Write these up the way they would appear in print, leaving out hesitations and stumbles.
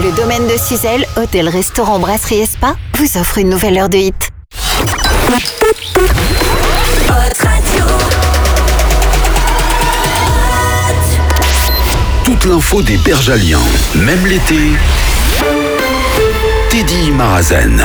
Le domaine de Suzelle, hôtel, restaurant, brasserie et spa, vous offre une nouvelle heure de hit. Toute l'info des Bergaliens, même l'été. Teddy Marazen.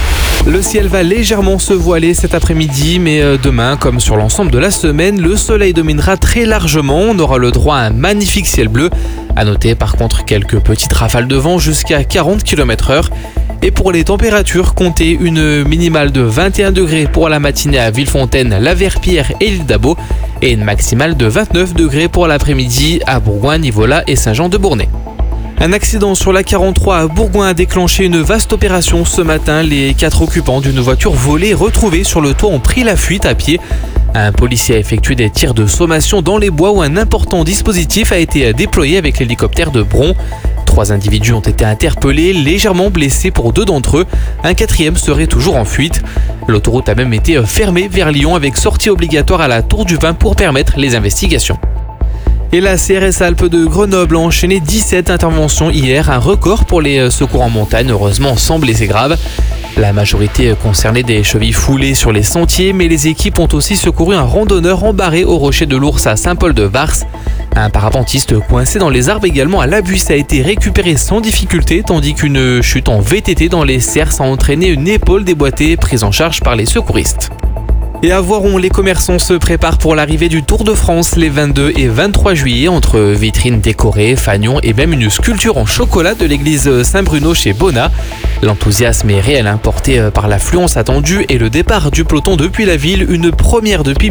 Le ciel va légèrement se voiler cet après-midi, mais demain, comme sur l'ensemble de la semaine, le soleil dominera très largement. On aura le droit à un magnifique ciel bleu. À noter par contre quelques petites rafales de vent jusqu'à 40 km/h. Et pour les températures, comptez une minimale de 21 degrés pour la matinée à Villefontaine, la Verpillière et l'île d'Abo, et une maximale de 29 degrés pour l'après-midi à Bourgoin, Nivola et Saint-Jean-de-Bournay. Un accident sur la 43 à Bourgoin a déclenché une vaste opération ce matin. Les 4 occupants d'une voiture volée retrouvée sur le toit ont pris la fuite à pied. Un policier a effectué des tirs de sommation dans les bois où un important dispositif a été déployé avec l'hélicoptère de Bron. 3 individus ont été interpellés, légèrement blessés pour 2 d'entre eux. Un 4e serait toujours en fuite. L'autoroute a même été fermée vers Lyon avec sortie obligatoire à la Tour du Vin pour permettre les investigations. Et la CRS Alpes de Grenoble a enchaîné 17 interventions hier, un record pour les secours en montagne, heureusement sans blessés graves. La majorité concernait des chevilles foulées sur les sentiers, mais les équipes ont aussi secouru un randonneur embarré au rocher de l'Ours à Saint-Paul-de-Vars. Un parapentiste coincé dans les arbres également à Labuisse a été récupéré sans difficulté, tandis qu'une chute en VTT dans les Cerces a entraîné une épaule déboîtée prise en charge par les secouristes. Et à Voiron, les commerçants se préparent pour l'arrivée du Tour de France les 22 et 23 juillet entre vitrines décorées, fanions et même une sculpture en chocolat de l'église Saint-Bruno chez Bonnat. L'enthousiasme est réel, porté par l'affluence attendue et le départ du peloton depuis la ville, une première depuis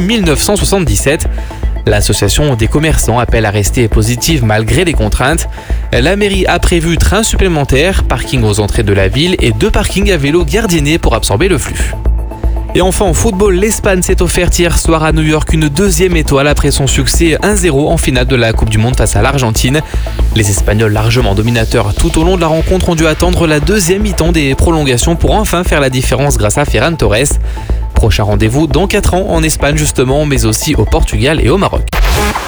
1977. L'association des commerçants appelle à rester positive malgré les contraintes. La mairie a prévu trains supplémentaires, parking aux entrées de la ville et 2 parkings à vélo gardiennés pour absorber le flux. Et enfin en football, l'Espagne s'est offerte hier soir à New York une 2e étoile après son succès 1-0 en finale de la Coupe du Monde face à l'Argentine. Les Espagnols largement dominateurs tout au long de la rencontre ont dû attendre la 2e mi-temps des prolongations pour enfin faire la différence grâce à Ferran Torres. Prochain rendez-vous dans 4 ans en Espagne justement, mais aussi au Portugal et au Maroc.